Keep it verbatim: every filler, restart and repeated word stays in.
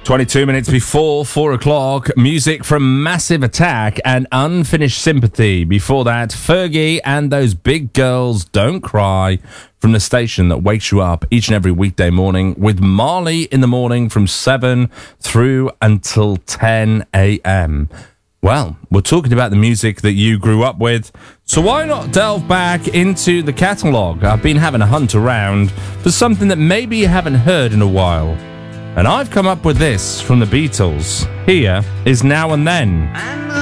twenty-two minutes before four o'clock, music from Massive Attack and Unfinished Sympathy. Before that, Fergie and Those Big Girls Don't Cry from the station that wakes you up each and every weekday morning with Marley in the morning from seven through until ten a.m. Well, we're talking about the music that you grew up with, so why not delve back into the catalogue? I've been having a hunt around for something that maybe you haven't heard in a while. And I've come up with this from the Beatles. Here is Now and Then.